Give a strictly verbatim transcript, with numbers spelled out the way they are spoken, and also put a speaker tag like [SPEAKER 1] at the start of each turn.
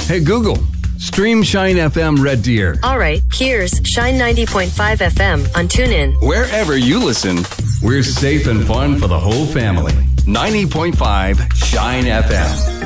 [SPEAKER 1] Hey, Google, stream Shine F M Red Deer.
[SPEAKER 2] All right, here's Shine ninety point five F M on TuneIn.
[SPEAKER 1] Wherever you listen, we're safe and fun for the whole family. ninety point five Shine F M.